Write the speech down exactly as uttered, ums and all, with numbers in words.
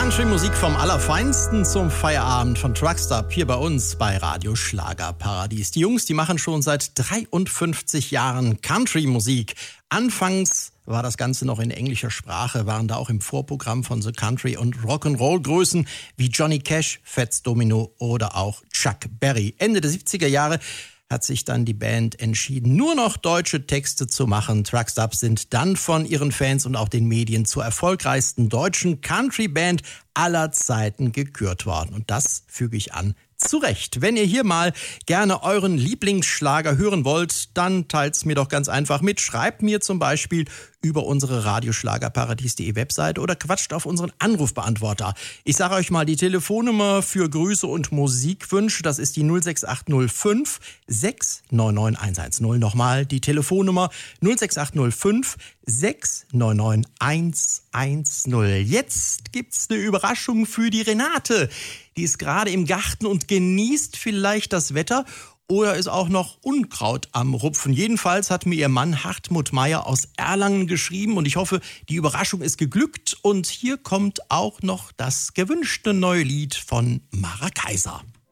Country-Musik vom Allerfeinsten zum Feierabend von Truckstop hier bei uns bei Radio Schlagerparadies. Die Jungs, die machen schon seit dreiundfünfzig Jahren Country-Musik. Anfangs war das Ganze noch in englischer Sprache, waren da auch im Vorprogramm von The Country- und Rock'n'Roll-Größen wie Johnny Cash, Fats Domino oder auch Chuck Berry. Ende der siebziger Jahre hat sich dann die Band entschieden, nur noch deutsche Texte zu machen. Truckstop sind dann von ihren Fans und auch den Medien zur erfolgreichsten deutschen Country-Band aller Zeiten gekürt worden. Und das füge ich an. Zu Recht. Wenn ihr hier mal gerne euren Lieblingsschlager hören wollt, dann teilt's mir doch ganz einfach mit. Schreibt mir zum Beispiel über unsere radioschlagerparadies punkt de Webseite oder quatscht auf unseren Anrufbeantworter. Ich sage euch mal die Telefonnummer für Grüße und Musikwünsche. Das ist die null sechs acht null fünf sechs neun neun eins eins null. Nochmal die Telefonnummer null sechs acht null fünf sechs neun neun eins eins null. Jetzt gibt's eine Überraschung für die Renate. Die ist gerade im Garten und genießt vielleicht das Wetter oder ist auch noch Unkraut am Rupfen. Jedenfalls hat mir ihr Mann Hartmut Meyer aus Erlangen geschrieben und ich hoffe, die Überraschung ist geglückt. Und hier kommt auch noch das gewünschte neue Lied von Mara Kaiser.